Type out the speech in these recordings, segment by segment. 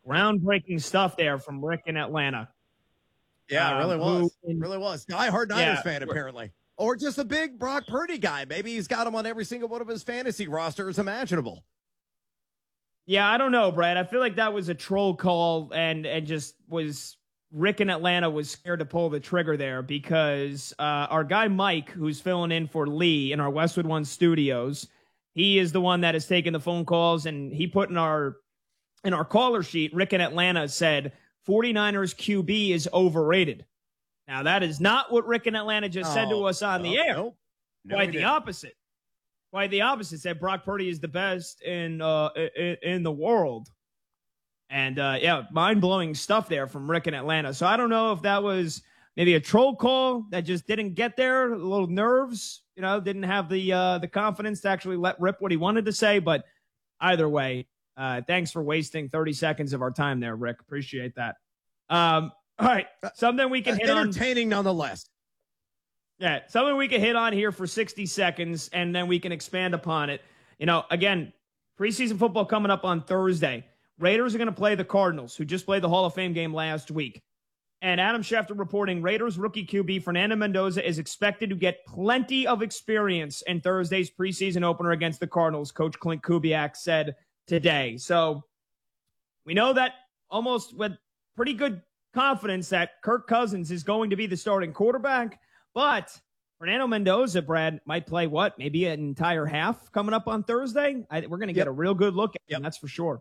groundbreaking stuff there from Rick in Atlanta. Yeah, it really was. Really was. Die-hard Niners fan, apparently. Or just a big Brock Purdy guy. Maybe he's got him on every single one of his fantasy rosters imaginable. Yeah, I don't know, Brad. I feel like that was a troll call and just was Rick in Atlanta was scared to pull the trigger there because our guy Mike, who's filling in for Lee in our Westwood One studios, he is the one that has taken the phone calls, and he put in our caller sheet, Rick in Atlanta said 49ers QB is overrated. Now, that is not what Rick in Atlanta just said to us on the air. Nope. No, Quite the opposite. Quite the opposite. Said Brock Purdy is the best in the world. And, mind-blowing stuff there from Rick in Atlanta. So I don't know if that was maybe a troll call that just didn't get there, a little nerves, didn't have the confidence to actually let rip what he wanted to say. But either way, thanks for wasting 30 seconds of our time there, Rick. Appreciate that. All right, something we can hit on. Entertaining nonetheless. Yeah, something we can hit on here for 60 seconds, and then we can expand upon it. Again, preseason football coming up on Thursday. Raiders are going to play the Cardinals, who just played the Hall of Fame game last week. And Adam Schefter reporting Raiders rookie QB Fernando Mendoza is expected to get plenty of experience in Thursday's preseason opener against the Cardinals, Coach Clint Kubiak said today. So we know that almost with pretty good confidence that Kirk Cousins is going to be the starting quarterback, but Fernando Mendoza, Brad, might play maybe an entire half coming up on Thursday. We're going to get a real good look at him, that's for sure.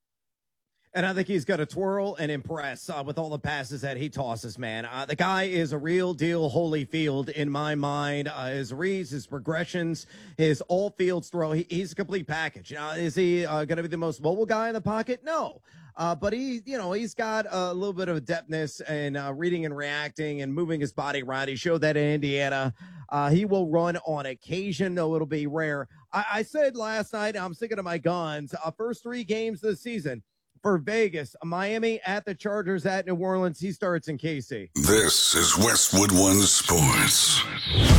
And I think he's going to twirl and impress with all the passes that he tosses, man. The guy is a real deal Holyfield in my mind. His reads, his progressions, his all-fields throw, he's a complete package. Is he going to be the most mobile guy in the pocket? No. But he's got a little bit of adeptness and reading and reacting and moving his body around. He showed that in Indiana. He will run on occasion, though it'll be rare. I said last night, I'm sticking to my guns, first 3 games this season for Vegas, Miami at the Chargers at New Orleans. He starts in KC. This is Westwood One Sports.